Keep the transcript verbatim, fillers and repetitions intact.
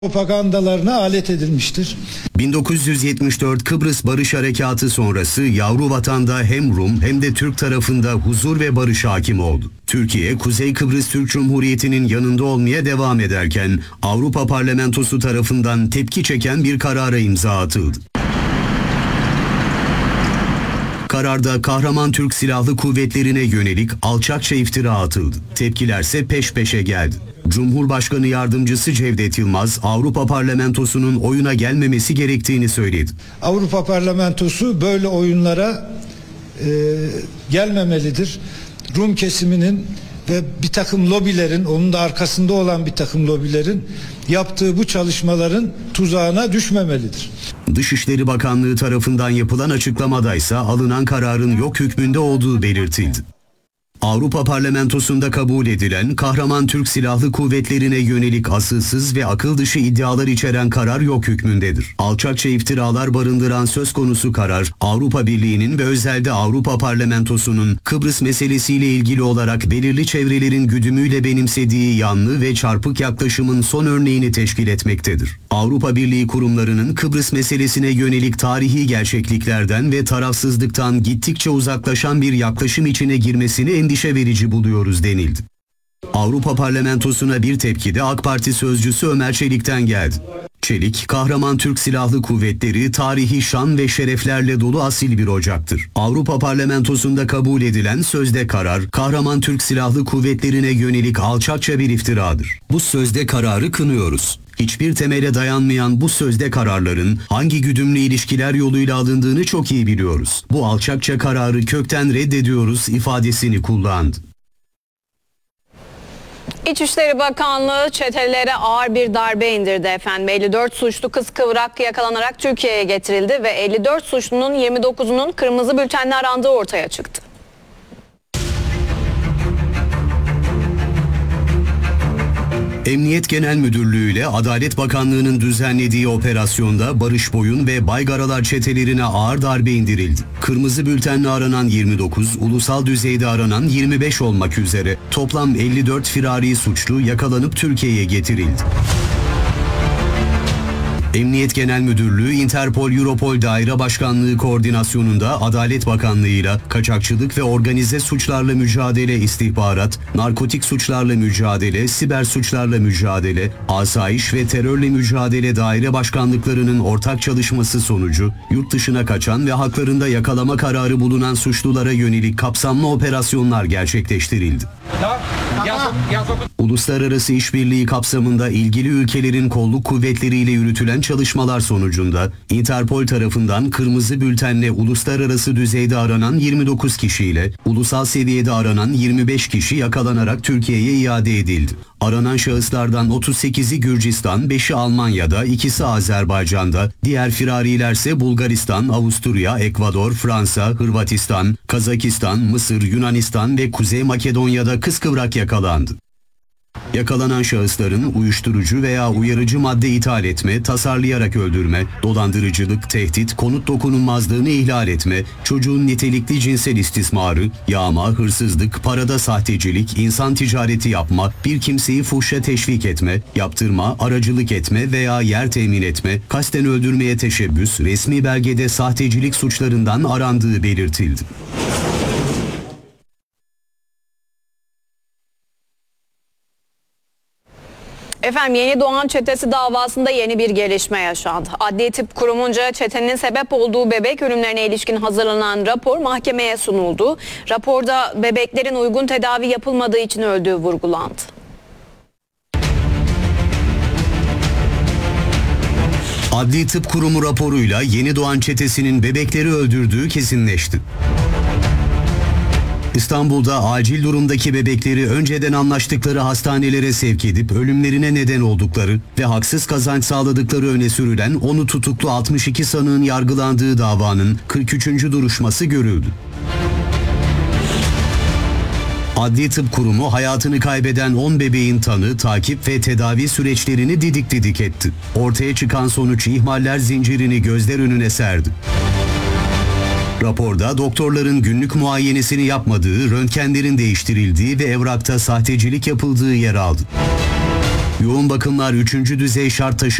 propagandalarına alet edilmiştir. bin dokuz yüz yetmiş dört Kıbrıs Barış Harekatı sonrası yavru vatanda hem Rum hem de Türk tarafında huzur ve barış hakim oldu. Türkiye, Kuzey Kıbrıs Türk Cumhuriyeti'nin yanında olmaya devam ederken Avrupa Parlamentosu tarafından tepki çeken bir karara imza atıldı. Kararda kahraman Türk Silahlı Kuvvetleri'ne yönelik alçakça iftira atıldı. Tepkilerse peş peşe geldi. Cumhurbaşkanı Yardımcısı Cevdet Yılmaz, Avrupa Parlamentosu'nun oyuna gelmemesi gerektiğini söyledi. Avrupa Parlamentosu böyle oyunlara e, gelmemelidir. Rum kesiminin ve bir takım lobilerin, onun da arkasında olan bir takım lobilerin yaptığı bu çalışmaların tuzağına düşmemelidir. Dışişleri Bakanlığı tarafından yapılan açıklamadaysa alınan kararın yok hükmünde olduğu belirtildi. Avrupa Parlamentosu'nda kabul edilen kahraman Türk Silahlı Kuvvetleri'ne yönelik asılsız ve akıl dışı iddialar içeren karar yok hükmündedir. Alçakça iftiralar barındıran söz konusu karar, Avrupa Birliği'nin ve özelde Avrupa Parlamentosu'nun Kıbrıs meselesiyle ilgili olarak belirli çevrelerin güdümüyle benimsediği yanlı ve çarpık yaklaşımın son örneğini teşkil etmektedir. Avrupa Birliği kurumlarının Kıbrıs meselesine yönelik tarihi gerçekliklerden ve tarafsızlıktan gittikçe uzaklaşan bir yaklaşım içine girmesini endişe verici buluyoruz denildi. Avrupa Parlamentosu'na bir tepki de AK Parti sözcüsü Ömer Çelik'ten geldi. Çelik, kahraman Türk Silahlı Kuvvetleri tarihi şan ve şereflerle dolu asil bir ocaktır. Avrupa Parlamentosu'nda kabul edilen sözde karar, kahraman Türk Silahlı Kuvvetleri'ne yönelik alçakça bir iftiradır. Bu sözde kararı kınıyoruz. Hiçbir temele dayanmayan bu sözde kararların hangi güdümlü ilişkiler yoluyla alındığını çok iyi biliyoruz. Bu alçakça kararı kökten reddediyoruz ifadesini kullandı. İçişleri Bakanlığı çetelere ağır bir darbe indirdi efendim. elli dört suçlu kıskıvrak yakalanarak Türkiye'ye getirildi ve elli dört suçlunun yirmi dokuzunun kırmızı bültenle arandığı ortaya çıktı. Emniyet Genel Müdürlüğü ile Adalet Bakanlığı'nın düzenlediği operasyonda Barış Boyun ve Baygaralar çetelerine ağır darbe indirildi. Kırmızı bültenle aranan yirmi dokuz, ulusal düzeyde aranan yirmi beş olmak üzere toplam elli dört firari suçlu yakalanıp Türkiye'ye getirildi. Emniyet Genel Müdürlüğü, Interpol Europol Daire Başkanlığı koordinasyonunda Adalet Bakanlığı'yla kaçakçılık ve organize suçlarla mücadele istihbarat, narkotik suçlarla mücadele, siber suçlarla mücadele, asayiş ve terörle mücadele daire başkanlıklarının ortak çalışması sonucu yurt dışına kaçan ve haklarında yakalama kararı bulunan suçlulara yönelik kapsamlı operasyonlar gerçekleştirildi. Uluslararası işbirliği kapsamında ilgili ülkelerin kolluk kuvvetleriyle yürütülen çalışmalar sonucunda Interpol tarafından kırmızı bültenle uluslararası düzeyde aranan yirmi dokuz kişiyle ulusal seviyede aranan yirmi beş kişi yakalanarak Türkiye'ye iade edildi. Aranan şahıslardan otuz sekizi Gürcistan, beşi Almanya'da, ikisi Azerbaycan'da, diğer firarilerse Bulgaristan, Avusturya, Ekvador, Fransa, Hırvatistan, Kazakistan, Mısır, Yunanistan ve Kuzey Makedonya'da kıskıvrak yakalandı. Yakalanan şahısların uyuşturucu veya uyarıcı madde ithal etme, tasarlayarak öldürme, dolandırıcılık, tehdit, konut dokunulmazlığını ihlal etme, çocuğun nitelikli cinsel istismarı, yağma, hırsızlık, parada sahtecilik, insan ticareti yapma, bir kimseyi fuhşa teşvik etme, yaptırma, aracılık etme veya yer temin etme, kasten öldürmeye teşebbüs, resmi belgede sahtecilik suçlarından arandığı belirtildi. Efendim Yeni Doğan çetesi davasında yeni bir gelişme yaşandı. Adli Tıp Kurumunca çetenin sebep olduğu bebek ölümlerine ilişkin hazırlanan rapor mahkemeye sunuldu. Raporda bebeklerin uygun tedavi yapılmadığı için öldüğü vurgulandı. Adli Tıp Kurumu raporuyla Yeni Doğan çetesinin bebekleri öldürdüğü kesinleşti. İstanbul'da acil durumdaki bebekleri önceden anlaştıkları hastanelere sevk edip ölümlerine neden oldukları ve haksız kazanç sağladıkları öne sürülen onu tutuklu altmış iki sanığın yargılandığı davanın kırk üçüncü duruşması görüldü. Adli Tıp Kurumu hayatını kaybeden on bebeğin tanı, takip ve tedavi süreçlerini didik didik etti. Ortaya çıkan sonuç ihmaller zincirini gözler önüne serdi. Raporda doktorların günlük muayenesini yapmadığı, röntgenlerin değiştirildiği ve evrakta sahtecilik yapıldığı yer aldı. Yoğun bakımlar üçüncü düzey şart taşı